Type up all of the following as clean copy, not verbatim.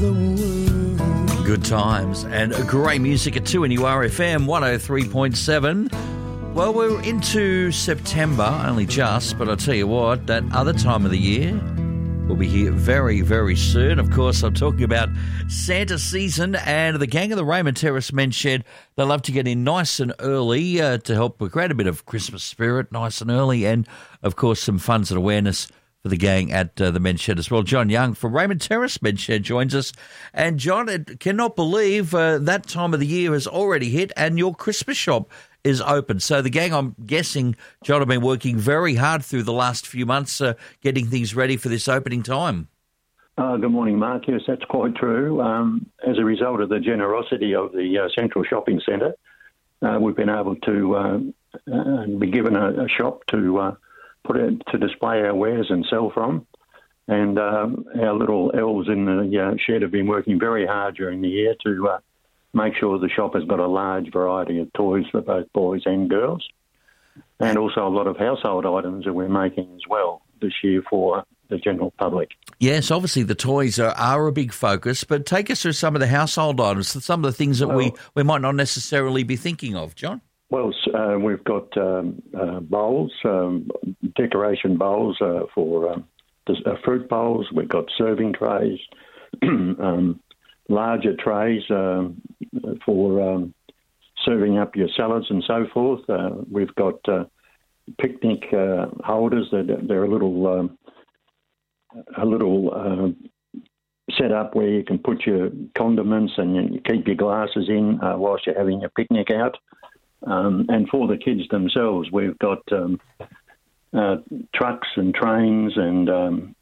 Good times and great music at 2 and URFM 103.7. Well, we're into September, only just, but I'll tell you what, that other time of the year will be here very, very soon. Of course, I'm talking about Santa season, and the gang of the Raymond Terrace Men's Shed, they love to get in nice and early to help create a bit of Christmas spirit, nice and early, and, of course, some funds and awareness for the gang at the Men's Shed as well. John Young from Raymond Terrace Men's Shed joins us. And, John, I cannot believe that time of the year has already hit and your Christmas shop is open. So the gang, I'm guessing, John, have been working very hard through the last few months getting things ready for this opening time. Good morning, Mark. Yes, that's quite true. As a result of the generosity of the Central Shopping Centre, we've been able to be given a shop to to display our wares and sell from. And our little elves in the shed have been working very hard during the year to make sure the shop has got a large variety of toys for both boys and girls. And also a lot of household items that we're making as well this year for the general public. Yes, obviously the toys are a big focus, but take us through some of the household items, some of the things that we might not necessarily be thinking of, John. Well, we've got bowls, decoration bowls for fruit bowls. We've got serving trays, larger trays for serving up your salads and so forth. We've got picnic holders that they're a little set up where you can put your condiments and you keep your glasses in whilst you're having a picnic out. And for the kids themselves, we've got trucks and trains and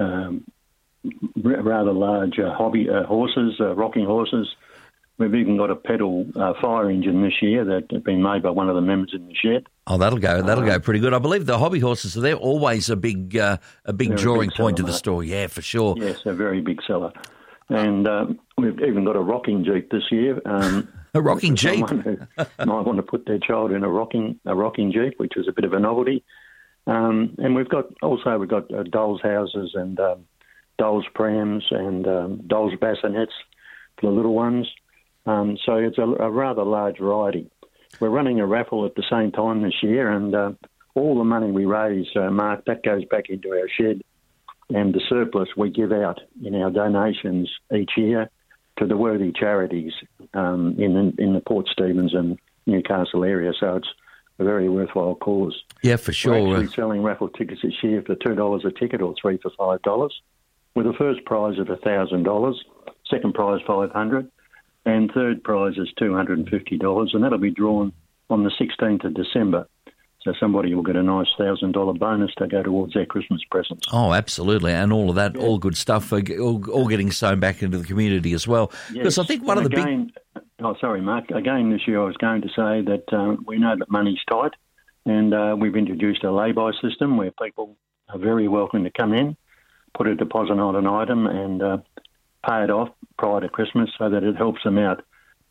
rather large hobby horses, rocking horses. We've even got a pedal fire engine this year that has been made by one of the members in the shed. Oh, that'll go pretty good. I believe the hobby horses, they're always a big drawing point of the store. Yeah, for sure. Yes, a very big seller. And we've even got a rocking Jeep this year. A rocking Jeep? Someone who might want to put their child in a rocking Jeep, which is a bit of a novelty. And we've got dolls' houses and dolls' prams and dolls' bassinets for the little ones. So it's a rather large variety. We're running a raffle at the same time this year, and all the money we raise, Mark, that goes back into our shed, and the surplus we give out in our donations each year to the worthy charities in the Port Stephens and Newcastle area. So it's a very worthwhile cause. Yeah, for sure. We're actually selling raffle tickets this year for $2 a ticket or $3 for $5, with a first prize of $1,000, second prize $500, and third prize is $250, and that'll be drawn on the 16th of December. So somebody will get a nice $1,000 bonus to go towards their Christmas presents. Oh, absolutely. And all of that, all good stuff, all getting sown back into the community as well. Because I think one of the big... Oh, sorry, Mark. Again, this year I was going to say that we know that money's tight, and we've introduced a lay-by system where people are very welcome to come in, put a deposit on an item and pay it off prior to Christmas so that it helps them out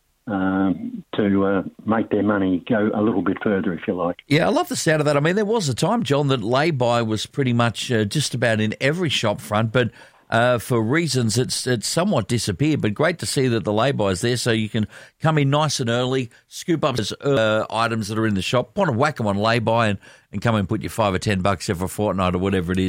to make their money go a little bit further, if you like. Yeah, I love the sound of that. I mean, there was a time, John, that lay-by was pretty much just about in every shop front, but for reasons it's somewhat disappeared. But great to see that the lay-by is there, so you can come in nice and early, scoop up items that are in the shop, want to whack them on lay-by and come and put your $5 or $10 every fortnight or whatever it is.